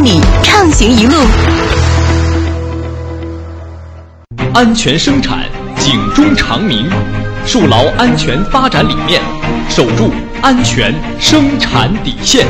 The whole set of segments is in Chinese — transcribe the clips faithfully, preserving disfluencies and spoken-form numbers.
你畅行一路。 安全生产，警钟长鸣，树牢安全发展理念，守住安全生产底线。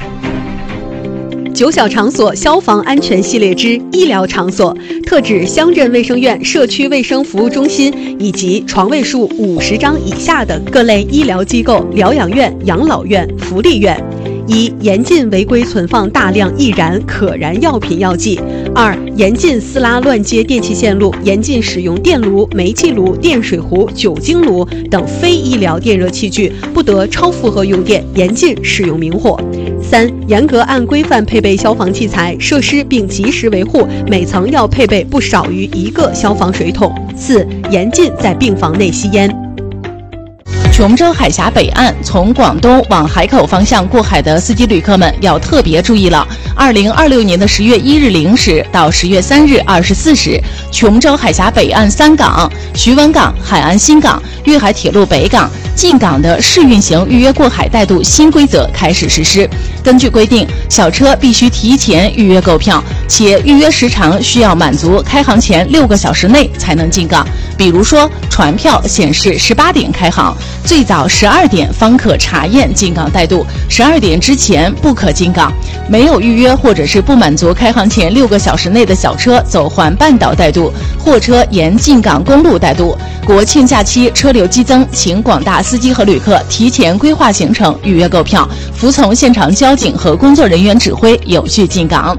九小场所消防安全系列之医疗场所，特指乡镇卫生院、社区卫生服务中心以及床位数五十张以下的各类医疗机构、疗养院、养老院、福利院。一、严禁违规存放大量易燃、可燃药品药剂；二、严禁私拉乱接电气线路，严禁使用电炉、煤气炉、电水壶、酒精炉等非医疗电热器具，不得超负荷用电，严禁使用明火。三、严格按规范配备消防器材设施，并及时维护，每层要配备不少于一个消防水桶。四、严禁在病房内吸烟。 琼州海峡北岸从广东往海口方向过海的司机旅客们要特别注意了。二零二六年的十月一日零时到十月三日二十四时，琼州海峡北岸三港、徐闻港、海安新港、粤海铁路北港进港的试运行预约过海带渡新规则开始实施。根据规定，小车必须提前预约购票，且预约时长需要满足开航前六个小时内才能进港。比如说，船票显示十八点开航，最早十二点方可查验进港带渡，十二点之前不可进港。没有预约或者是不满足开航前六个小时内的小车走环半岛带渡，货车沿进港公路带渡。国庆假期车流激增，请广大司机和旅客提前规划行程，预约购票，服从现场交警和工作人员指挥，有序进港。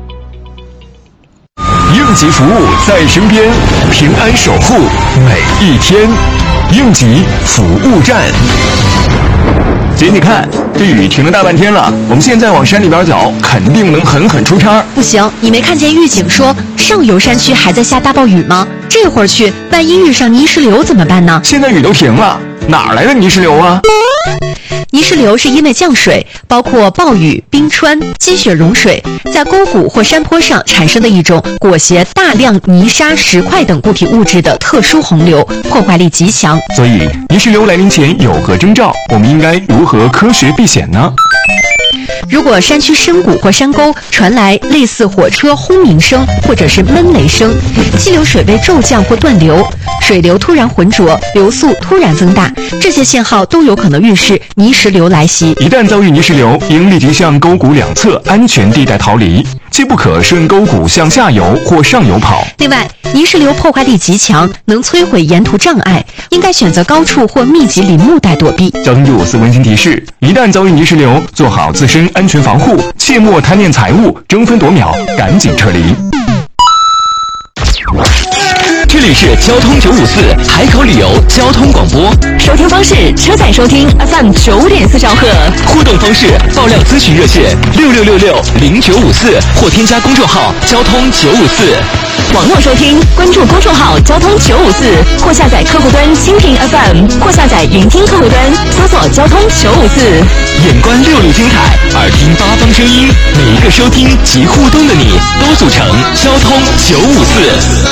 应急服务在身边，平安守护每一天。应急服务站。姐，你看这雨停了大半天了，我们现在往山里边走，肯定能狠狠出差。 不行，你没看见预警说上游山区还在下大暴雨吗？这会儿去，万一遇上泥石流怎么办呢？ 现在雨都停了，哪儿来的泥石流啊？ 泥石流是因为降水，包括暴雨、冰川、积雪融水，在沟谷或山坡上产生的一种裹挟大量泥沙、石块等固体物质的特殊洪流，破坏力极强。 所以，泥石流来临前有何征兆？我们应该如何科学避险呢？ 如果山区深谷或山沟传来类似火车轰鸣声或者是闷雷声，溪流水位骤降或断流，水流突然浑浊，流速突然增大，这些信号都有可能预示泥石流来袭。 一旦遭遇泥石流，应立即向沟谷两侧安全地带逃离，切不可顺沟谷向下游或上游跑。 另外，泥石流破坏力极强，能摧毁沿途障碍，应该选择高处或密集林木带躲避。 交通九五四温馨提示：一旦遭遇泥石流，做好自身安全防护，切莫贪念财物，争分夺秒，赶紧撤离。 这里是交通九五四海口旅游交通广播， 收听方式：车载收听 F M 九点四兆赫， 互动方式：爆料咨询热线六六六六零九五四或添加公众号交通九五四。 网络收听，关注公众号交通九五四，或下载客户端蜻蜓 F M， 或下载云听客户端，搜索交通九五四。 眼观六路精彩，耳听八方声音，每一个收听及互动的你，都组成交通九五四。